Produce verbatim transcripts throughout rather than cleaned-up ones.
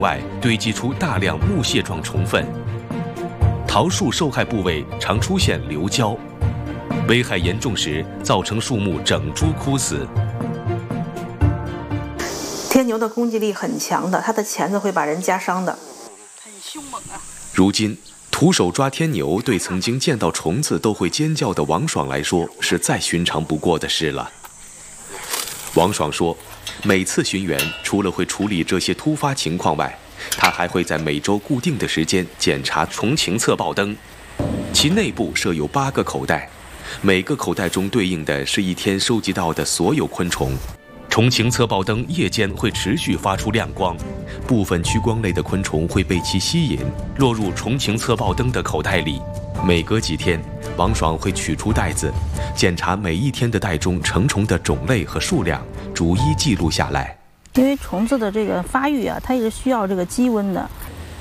外堆积出大量木屑状虫粪，桃树受害部位常出现流胶，危害严重时造成树木整株枯死。 天牛的攻击力很强的，它的钳子会把人夹伤的， 很凶猛啊。 如今，徒手抓天牛对曾经见到虫子都会尖叫的王爽来说是再寻常不过的事了。王爽说，每次巡园除了会处理这些突发情况外，他还会在每周固定的时间检查虫情测报灯，其内部设有八个口袋，每个口袋中对应的是一天收集到的所有昆虫。虫情测报灯夜间会持续发出亮光，部分趋光类的昆虫会被其吸引，落入虫情测报灯的口袋里。每隔几天，王爽会取出袋子，检查每一天的袋中成虫的种类和数量，逐一记录下来。 因为虫子的这个发育啊，它也是需要这个积温的。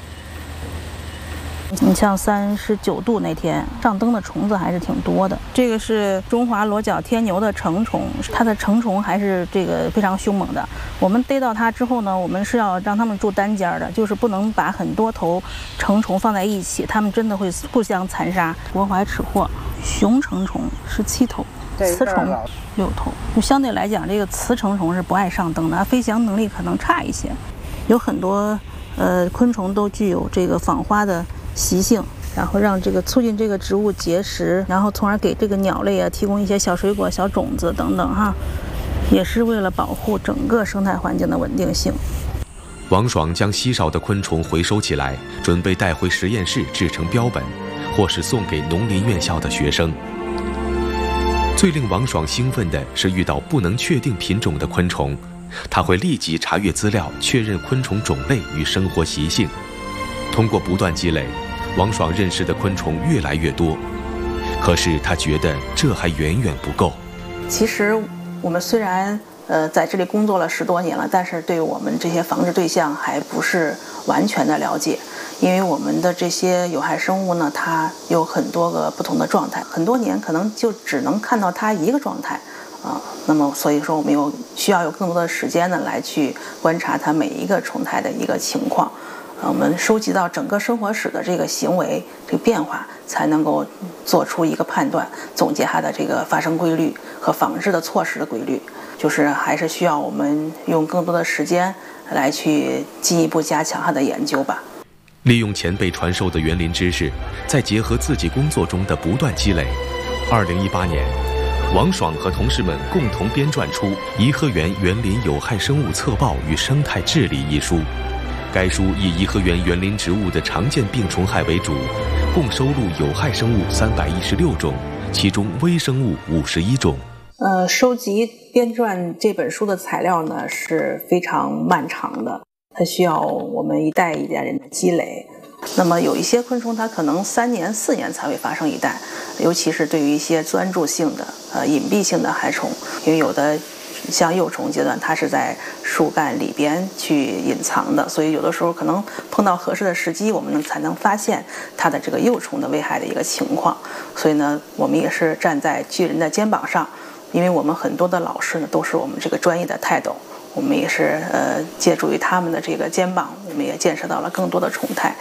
你像三十九度那天上灯的虫子还是挺多的。这个是中华裸角天牛的成虫，它的成虫还是这个非常凶猛的。我们逮到它之后呢，我们是要让它们住单间的，就是不能把很多头成虫放在一起，它们真的会互相残杀。国怀齿货，雄成虫十七头，雌虫六头。就相对来讲，这个雌成虫是不爱上灯的，它飞翔能力可能差一些。有很多呃昆虫都具有这个访花的习性，然后让这个促进这个植物结实，然后从而给这个鸟类啊提供一些小水果、小种子等等哈，也是为了保护整个生态环境的稳定性。 王爽将稀少的昆虫回收起来，准备带回实验室制成标本，或是送给农林院校的学生。最令王爽兴奋的是遇到不能确定品种的昆虫，他会立即查阅资料，确认昆虫种类与生活习性。通过不断积累，王爽认识的昆虫越来越多，可是他觉得这还远远不够。 其实我们虽然呃在这里工作了十多年了，但是对我们这些防治对象还不是完全的了解，因为我们的这些有害生物呢，它有很多个不同的状态，很多年可能就只能看到它一个状态啊。那么所以说我们有需要有更多的时间呢来去观察它每一个虫态的一个情况。我们收集到整个生活史的这个行为这个变化，才能够做出一个判断，总结它的这个发生规律和防治的措施的规律。就是还是需要我们用更多的时间来去进一步加强它的研究吧。 利用前辈传授的园林知识，再结合自己工作中的不断积累，二零一八年，王爽和同事们共同编撰出《颐和园园林有害生物测报与生态治理》一书。该书以颐和园园林植物的常见病虫害为主，共收录有害生物三百一十六种，其中微生物五十一种。 呃，收集编撰这本书的材料呢是非常漫长的，它需要我们一代一代人的积累。那么有一些昆虫它可能三年四年才会发生一代，尤其是对于一些钻住性的呃隐蔽性的害虫，因为有的像幼虫阶段它是在树干里边去隐藏的，所以有的时候可能碰到合适的时机，我们才能发现它的这个幼虫的危害的一个情况。所以呢，我们也是站在巨人的肩膀上，因为我们很多的老师呢都是我们这个专业的泰斗，我们也是呃借助于他们的这个肩膀，我们也见识到了更多的虫态。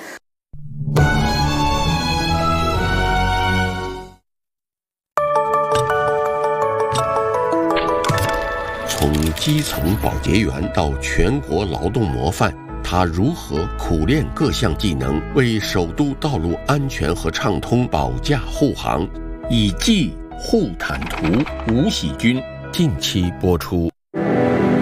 从基层保洁员到全国劳动模范，他如何苦练各项技能，为首都道路安全和畅通保驾护航？以技护坦途，吴喜军近期播出。